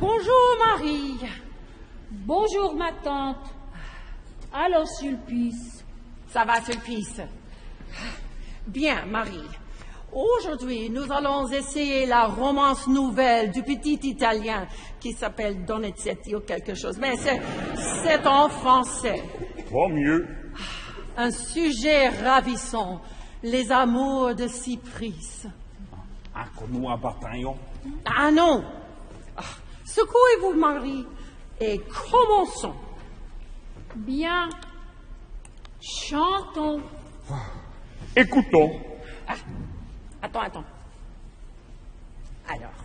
Bonjour, Marie. Bonjour, ma tante. Alors, Sulpice. Ça va, Sulpice? Bien, Marie. Aujourd'hui, nous allons essayer la romance nouvelle du petit Italien qui s'appelle Donizetti ou quelque chose. Mais c'est en français. Tant mieux. Un sujet ravissant. Les amours de Cypris. Que nous appartenions. Ah non! Secouez-vous, Marie, et commençons. Bien. Chantons. Écoutons. Attends. Alors.